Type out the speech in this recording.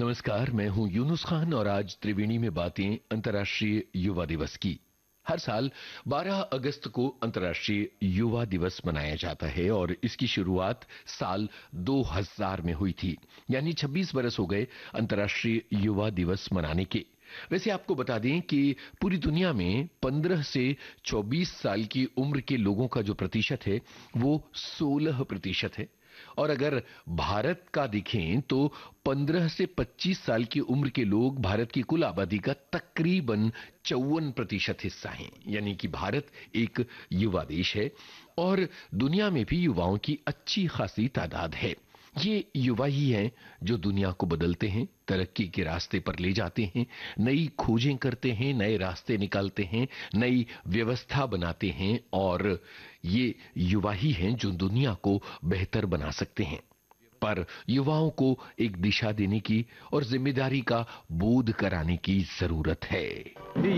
नमस्कार, मैं हूं यूनुस खान और आज त्रिवेणी में बातें अंतर्राष्ट्रीय युवा दिवस की। हर साल 12 अगस्त को अंतर्राष्ट्रीय युवा दिवस मनाया जाता है और इसकी शुरुआत साल 2000 में हुई थी। यानी 26 बरस हो गए अंतर्राष्ट्रीय युवा दिवस मनाने के। वैसे आपको बता दें कि पूरी दुनिया में 15 से 24 साल की उम्र के लोगों का जो प्रतिशत है वो 16% है। और अगर भारत का देखें तो 15 से 25 साल की उम्र के लोग भारत की कुल आबादी का तकरीबन 54% हिस्सा हैं। यानी कि भारत एक युवा देश है और दुनिया में भी युवाओं की अच्छी खासी तादाद है। ये युवा ही हैं जो दुनिया को बदलते हैं, तरक्की के रास्ते पर ले जाते हैं, नई खोजें करते हैं, नए रास्ते निकालते हैं, नई व्यवस्था बनाते हैं और ये युवा ही हैं जो दुनिया को बेहतर बना सकते हैं। पर युवाओं को एक दिशा देने की और जिम्मेदारी का बोध कराने की जरूरत है।